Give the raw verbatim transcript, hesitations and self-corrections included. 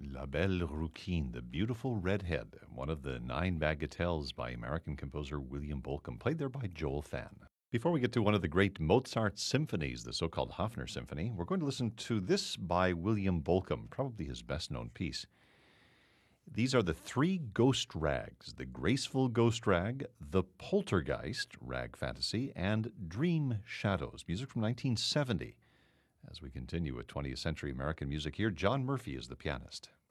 La Belle Rouquine, the beautiful redhead, one of the nine bagatelles by American composer William Bolcom, played there by Joel Than. Before we get to one of the great Mozart symphonies, the so-called Hofner Symphony, we're going to listen to this by William Bolcom, probably his best-known piece. These are the three ghost rags: the graceful ghost rag, the poltergeist rag fantasy, and dream shadows. Music from nineteen seventy. As we continue with twentieth century American music here, John Murphy is the pianist.